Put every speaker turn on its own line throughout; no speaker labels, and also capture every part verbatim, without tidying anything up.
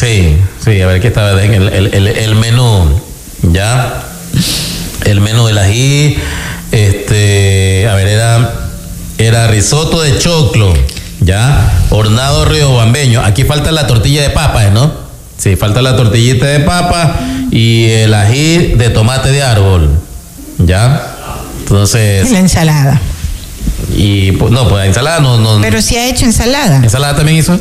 Sí, sí, a ver qué estaba en el, el, el, el menú, ¿ya? El menú del ají, este, a ver, era, era risotto de choclo, ¿ya? Hornado riobambeño. Aquí falta la tortilla de papa, ¿no? Sí, falta la tortillita de papa y el ají de tomate de árbol, ¿ya? Entonces...
La ensalada.
Y pues, no, pues ensalada no, no.
Pero si ha hecho ensalada.
¿Ensalada también hizo?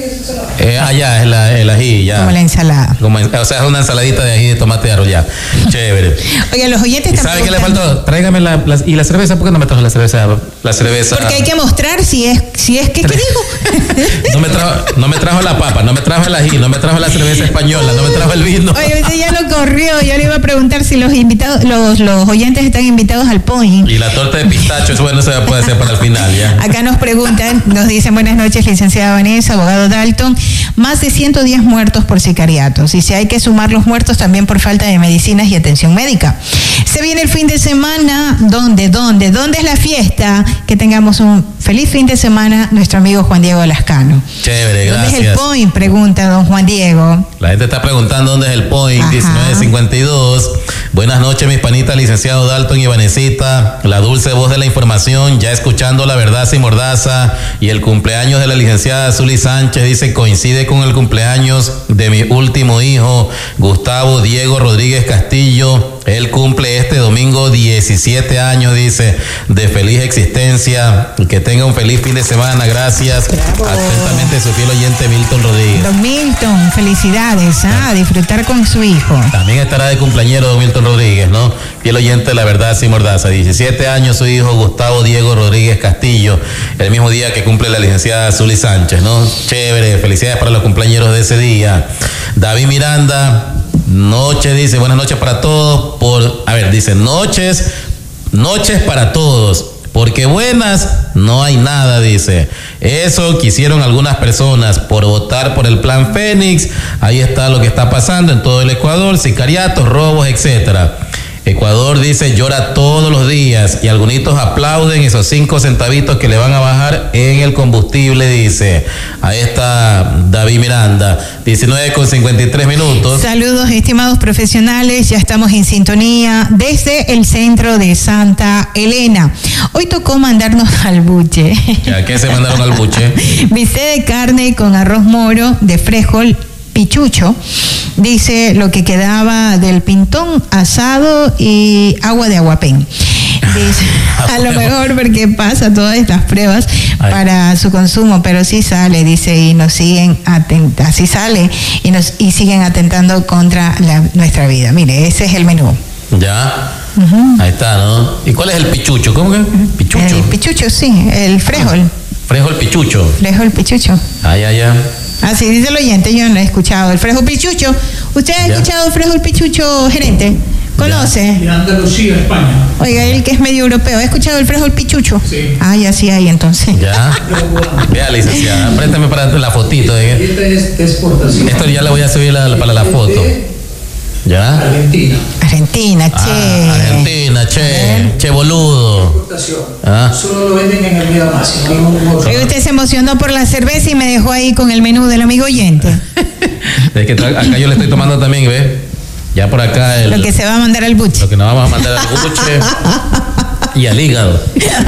Eh, ah, ya, es la, el ají, ya.
Como la ensalada.
Como, o sea, es una ensaladita de ají de tomate de árbol, ya. Chévere.
Oye, los oyentes
están ¿sabe qué le faltó? Tráigame la, la... ¿Y la cerveza? ¿Por qué no me trajo la cerveza? La cerveza...
Porque hay que mostrar si es... Si es que, ¿qué dijo?
no, me trajo, no me trajo la papa, no me trajo el ají, no me trajo la cerveza española, no me trajo el vino.
Oye, usted ya lo corrió. Yo le iba a preguntar si los invitados, los, los oyentes están invitados al point.
Y la torta de pistacho, eso bueno, se puede hacer para el final, ya.
Acá nos preguntan, nos dicen buenas noches, licenciada Vanessa, abogado Dalton. Más de ciento diez muertos por sicariatos. Y si hay que sumar los muertos también por falta de medicinas y atención médica. Se viene el fin de semana. ¿Dónde? ¿Dónde? ¿Dónde es la fiesta? Que tengamos un feliz fin de semana, nuestro amigo Juan Diego Lascano.
Chévere, gracias.
¿Dónde es el point? Pregunta don Juan Diego.
La gente está preguntando dónde es el point. Ajá. diecinueve cincuenta y dos. Buenas noches, mis panitas, licenciado Dalton y Vanesita. La dulce voz de la información, ya escuchando la verdad sin mordaza. Y el cumpleaños de la licenciada Zuli Sánchez, dice, coincide con el cumpleaños de mi último hijo, Gustavo Diego Rodríguez Castillo. Él cumple este domingo diecisiete años, dice, de feliz existencia. Que tenga un feliz fin de semana. Gracias. Bravo. Atentamente, su fiel oyente Milton Rodríguez.
Don Milton, felicidades. ¿Ah? A disfrutar con su hijo.
También estará de cumpleañero don Milton Rodríguez, ¿no? Fiel oyente de la verdad sin mordaza. diecisiete años su hijo, Gustavo Diego Rodríguez Castillo. El mismo día que cumple la licenciada Zuli Sánchez, ¿no? Chévere. Felicidades para los cumpleañeros de ese día. David Miranda. Noche, dice, buenas noches para todos, por, a ver, dice, noches, noches para todos, porque buenas no hay nada, dice. Eso quisieron algunas personas por votar por el Plan Fénix. Ahí está lo que está pasando en todo el Ecuador, sicariatos, robos, etcétera. Ecuador, dice, llora todos los días y algunos aplauden esos cinco centavitos que le van a bajar en el combustible, dice. Ahí está David Miranda, diecinueve con cincuenta y tres minutos.
Saludos, estimados profesionales, ya estamos en sintonía desde el centro de Santa Elena. Hoy tocó mandarnos al buche.
¿A qué se mandaron al buche?
Bistec de carne con arroz moro de frijol pichucho, dice lo que quedaba del pintón asado y agua de aguapén. Dice, a lo mejor porque pasa todas estas pruebas Ay. para su consumo, pero sí sale, dice, y nos siguen atent- así sale y nos y siguen atentando contra la, nuestra vida. Mire, ese es el menú.
Ya. Uh-huh. Ahí está, ¿no? ¿Y cuál es el pichucho? ¿Cómo que? Pichucho.
El pichucho, sí, el frijol.
Ah, frijol pichucho.
Frijol pichucho.
Ah, ya, ya.
Así dice el oyente, yo no he escuchado. El frijol pichucho. ¿Usted ha ya. escuchado el frijol pichucho, gerente? ¿Conoce?
De Andalucía, España.
Oiga, él que es medio europeo, ¿ha escuchado el frijol pichucho?
Sí.
Ah, ya sí hay entonces.
Ya. Vea, licenciada, préstame para la fotito. ¿eh?
Esta es de exportación.
Esto ya le voy a subir la, para la foto. ¿Ya?
Argentina.
Argentina, che.
Ah, Argentina, che. Che boludo.
Exportación.
¿Ah?
Solo lo venden en el Mega Más.
Y usted se emocionó por la cerveza y me dejó ahí con el menú del amigo oyente.
Es que acá yo le estoy tomando también, ¿ves? Ya por acá el,
lo que se va a mandar al buche.
Lo que nos vamos a mandar al buche y al hígado.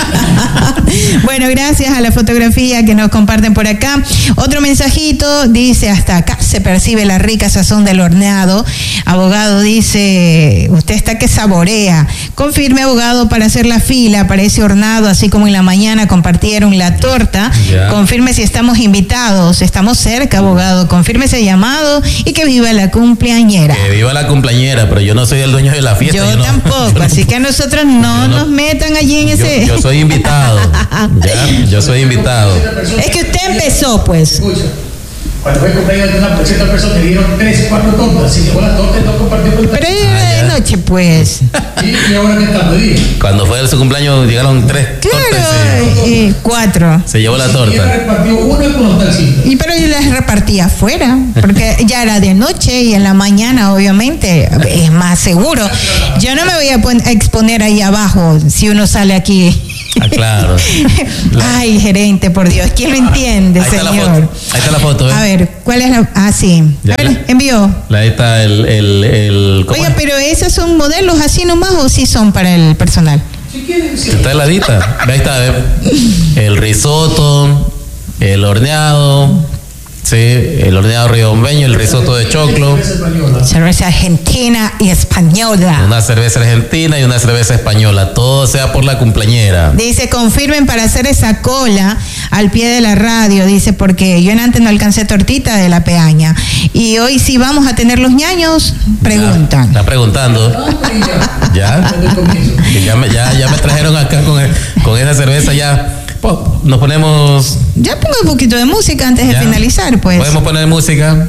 Bueno, gracias a la fotografía que nos comparten por acá. Otro mensajito dice, hasta acá se percibe la rica sazón del horneado. Abogado dice, usted está que saborea. Confirme, abogado, para hacer la fila para ese hornado, así como en la mañana compartieron la torta. Ya. Confirme si estamos invitados. Estamos cerca, abogado. Confirme ese llamado y que viva la cumpleañera.
Que viva la cumpleañera, pero yo no soy el dueño de la fiesta.
Yo, yo tampoco, no, así no, que a nosotros no, no nos metan allí en ese...
Yo, yo soy invitado, ¿ya? Yo soy invitado.
Es que usted empezó, pues.
Escucha, cuando fue el cumpleaños de una persona, persona te dieron tres, cuatro tortas. Si llegó la torta y no compartió con
Pero era de noche, pues.
¿Y, y ahora qué está de día?
Cuando fue su cumpleaños llegaron tres
claro,
tortas.
Y se, eh, cuatro.
Se llevó la torta.
Y repartió una con los taxistas.
Y pero yo las repartía afuera, porque ya era de noche y en la mañana, obviamente, es más seguro. Yo no me voy a, pon- a exponer ahí abajo si uno sale aquí
Ah, claro.
Ay, gerente, por Dios, ¿quién lo entiende,
Ahí está la
señor?
foto. Ahí está la foto, ¿ves?
A ver, ¿cuál es la...? Ah, sí.
Ya,
A ver,
la-
envió.
Ahí está el... el, el ¿cómo
Oiga,
es?
pero ¿esos son modelos así nomás o sí son para el personal?
Si quieren, sí.
Está heladita. Ahí está, ¿ves? El risotto, el horneado, sí, el horneado riobambeño, el risotto de choclo,
Es española.
Cerveza argentina y española.
una cerveza argentina y una cerveza española. Todo sea por la cumpleañera.
Dice, confirmen para hacer esa cola al pie de la radio, dice, porque yo en antes no alcancé tortita de la peaña. Y hoy sí vamos a tener los ñaños, preguntan.
Está preguntando.
Ah, y ya.
Ya.
Desde el comienzo.
Que ya, me, ya, ya me trajeron acá con, el- con esa cerveza ya. Po, nos ponemos.
Ya pongo un poquito de música antes de
ya.
finalizar, pues.
Podemos poner música.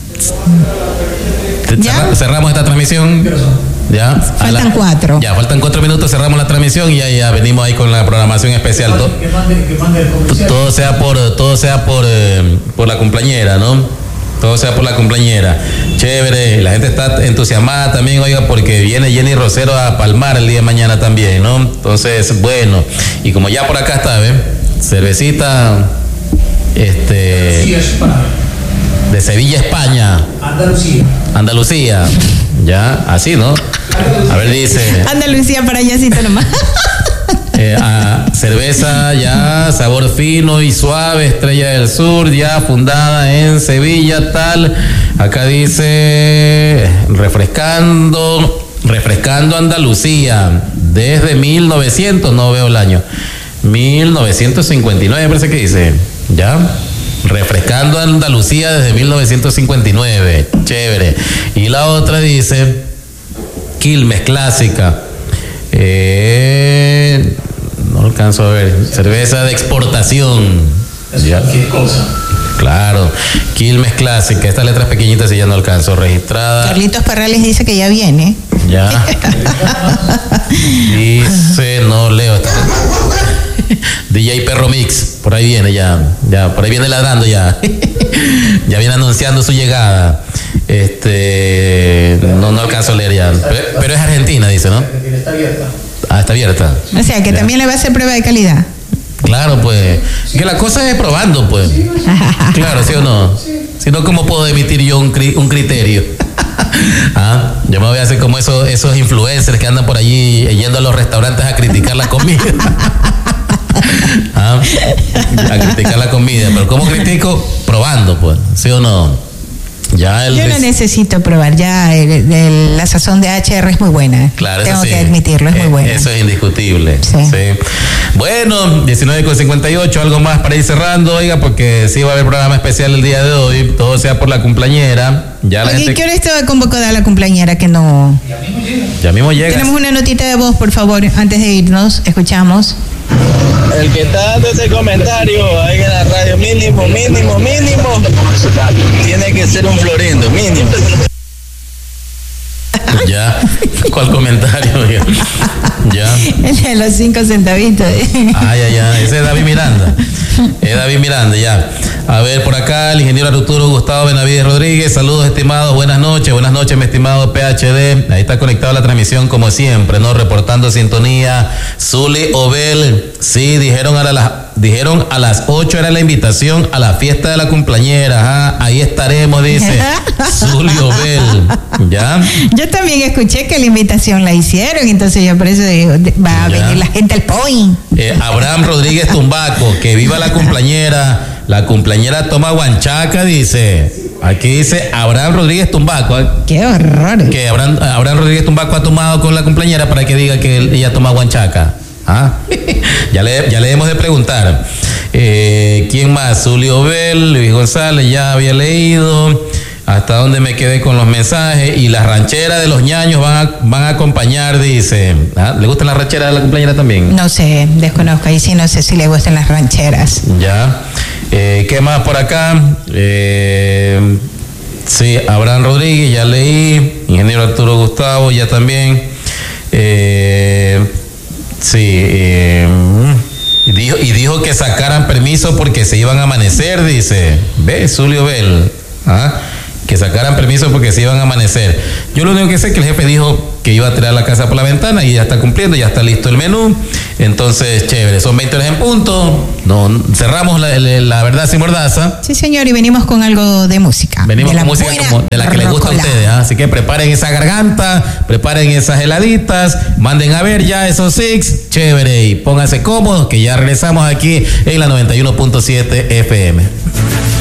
¿Ya?
Cerra- cerramos esta transmisión.
¿Qué razón?
Ya. A
Faltan cuatro.
Ya, faltan cuatro minutos, cerramos la transmisión y ya, ya venimos ahí con la programación especial. To-
Que mande, que mande el comercial.
todo sea por, todo sea por, eh, por la cumpleañera, ¿no? Todo sea por la cumpleañera. Chévere, la gente está entusiasmada también, oiga, porque viene Jenny Rosero a palmar el día de mañana también, ¿no? Entonces, bueno, y como ya por acá está, ¿ves? Cervecita, este,
Sí, es para
de Sevilla, España,
Andalucía.
Andalucía, ya, así, ¿no? A ver, dice,
Andalucía para allácito nomás.
eh, ah, cerveza ya, sabor fino y suave, Estrella del Sur, ya fundada en Sevilla, tal. Acá dice, refrescando, refrescando Andalucía, desde mil novecientos, no veo el año, mil novecientos cincuenta y nueve parece que dice, ya. Refrescando Andalucía desde mil novecientos cincuenta y nueve, chévere. Y la otra dice, Quilmes clásica. Eh, no alcanzo a ver. Cerveza de exportación.
Es
Ya.
cualquier cosa.
Claro. Quilmes clásica. Estas letras pequeñitas sí ya no alcanzo. Registrada.
Carlitos Parrales dice que ya viene.
Ya. Dice, no leo. D J Perro Mix. Por ahí viene ya. Ya, por ahí viene ladrando ya. Ya viene anunciando su llegada. Este. No, no alcanzo a leer ya. Pero, pero es Argentina, dice, ¿no?
Que está abierta.
Ah, está abierta.
O sea, que
Ya.
también le va a hacer prueba de calidad.
Claro, pues. Que la cosa es probando, pues. Claro, ¿sí o no? Si no, ¿cómo puedo emitir yo un, cri- un criterio? Ah, yo me voy a hacer como esos, esos influencers que andan por allí yendo a los restaurantes a criticar la comida. Ah, a criticar la comida. Pero ¿cómo critico? Probando, pues. ¿Sí o no? Ya el
Yo no
des-
necesito probar, ya el- el- la sazón de H R es muy buena.
Claro,
Tengo
eso sí.
que admitirlo, es muy
Eh,
buena.
Eso es indiscutible.
Sí.
Sí. Bueno, diecinueve con cincuenta y ocho, algo más para ir cerrando, oiga, porque sí va a haber programa especial el día de hoy, todo sea por la cumpleañera. Ya la
Oye,
gente
¿qué hora estaba convocada la cumpleañera que no?
ya mismo llega.
Tenemos una notita de voz, por favor, antes de irnos, escuchamos.
El que está dando ese comentario ahí en la radio, mínimo, mínimo, mínimo, tiene que ser un florindo, mínimo.
Ya. ¿Cuál comentario? oiga? Ya.
El de los cinco centavitos.
Ay, ay, ay. Ese es David Miranda. Es David Miranda, ya. A ver, por acá, el ingeniero Arturo Gustavo Benavides Rodríguez. Saludos, estimados. Buenas noches. Buenas noches, mi estimado P H D. Ahí está conectada la transmisión, como siempre, ¿no? Reportando sintonía. Zuli Obel. Sí, dijeron a, la, dijeron a las ocho era la invitación a la fiesta de la cumpleañera. Ajá, ahí estaremos, dice Zuli Obel. ¿Ya?
Yo también escuché que la invitación la hicieron, entonces yo por eso digo, de- va a
Ya.
venir la gente al point.
Eh, Abraham Rodríguez Tumbaco, que viva la cumpleañera. La cumpleañera toma guanchaca, dice. Aquí dice Abraham Rodríguez Tumbaco. ¿eh?
Qué horror.
Que Abraham, Abraham Rodríguez Tumbaco ha tomado con la cumpleañera para que diga que él- ella toma guanchaca. ¿Ah? ya, le, ya le debemos de preguntar. Eh, ¿Quién más? Zulio Bel, Luis González, ya había leído. Hasta donde me quedé con los mensajes. Y las rancheras de los ñaños van a, van a acompañar, dice. ¿Ah? ¿Le gustan las rancheras de la cumpleañera también?
No sé, desconozco, ahí sí no sé si le gustan las rancheras.
Ya. Eh, ¿Qué más por acá? Eh, sí, Abraham Rodríguez, ya leí. Ingeniero Arturo Gustavo, ya también. Eh, sí. Eh, y, dijo, y dijo que sacaran permiso porque se iban a amanecer, dice. Ve, Zulio Bel. ¿Ah? que sacaran permiso porque se iban a amanecer. Yo lo único que sé es que el jefe dijo que iba a tirar la casa por la ventana y ya está cumpliendo, ya está listo el menú. Entonces, chévere, son veinte horas en punto. No, cerramos la, la, la verdad sin mordaza.
Sí, señor, y venimos con algo de música.
Venimos
de
con música como de la que les gusta a ustedes, ¿eh? Así que preparen esa garganta, preparen esas heladitas, manden a ver ya esos six, chévere, y pónganse cómodos que ya regresamos aquí en la noventa y uno punto siete F M.